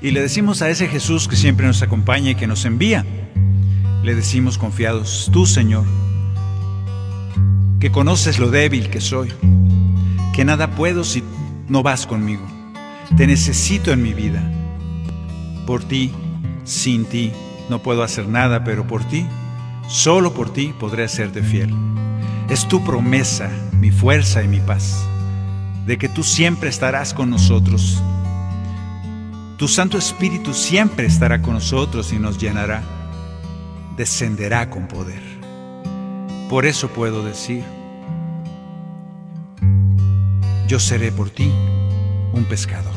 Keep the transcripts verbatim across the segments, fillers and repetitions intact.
y le decimos a ese Jesús que siempre nos acompaña y que nos envía, le decimos confiados: tú, Señor, que conoces lo débil que soy, que nada puedo si no vas conmigo. Te necesito en mi vida. Por ti, sin ti, no puedo hacer nada, pero por ti, solo por ti podré serte fiel. Es tu promesa, mi fuerza y mi paz, de que tú siempre estarás con nosotros. Tu Santo Espíritu siempre estará con nosotros y nos llenará, descenderá con poder. Por eso puedo decir: yo seré por ti un pescador.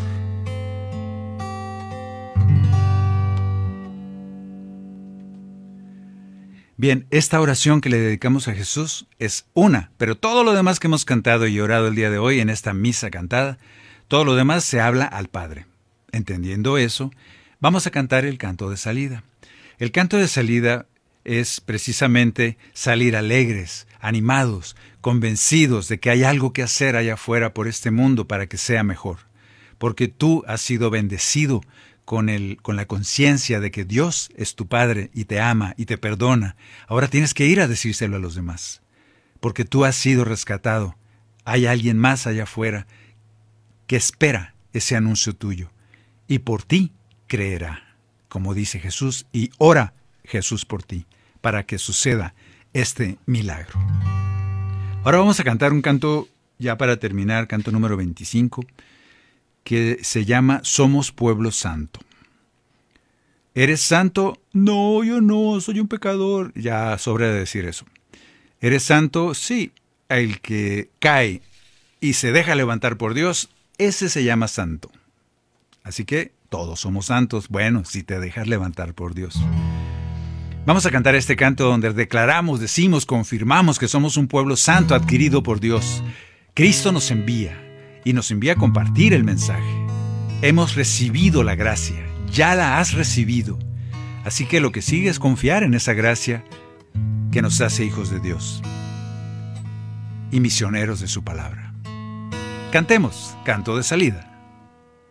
Bien, esta oración que le dedicamos a Jesús es una, pero todo lo demás que hemos cantado y orado el día de hoy en esta misa cantada, todo lo demás se habla al Padre. Entendiendo eso, vamos a cantar el canto de salida. El canto de salida es precisamente salir alegres, animados, convencidos de que hay algo que hacer allá afuera por este mundo para que sea mejor. Porque tú has sido bendecido con, el, con la conciencia de que Dios es tu Padre y te ama y te perdona. Ahora tienes que ir a decírselo a los demás, porque tú has sido rescatado. Hay alguien más allá afuera que espera ese anuncio tuyo y por ti creerá, como dice Jesús, y ora Jesús por ti, para que suceda este milagro. Ahora vamos a cantar un canto, ya para terminar, canto número veinticinco, que se llama Somos Pueblo Santo. ¿Eres santo? No, yo no, soy un pecador. Ya sobra de decir eso. ¿Eres santo? Sí. El que cae y se deja levantar por Dios, ese se llama santo. Así que todos somos santos, bueno, si te dejas levantar por Dios. Vamos a cantar este canto donde declaramos, decimos, confirmamos que somos un pueblo santo adquirido por Dios. Cristo nos envía y nos envía a compartir el mensaje. Hemos recibido la gracia, ya la has recibido. Así que lo que sigue es confiar en esa gracia que nos hace hijos de Dios y misioneros de su palabra. Cantemos, canto de salida.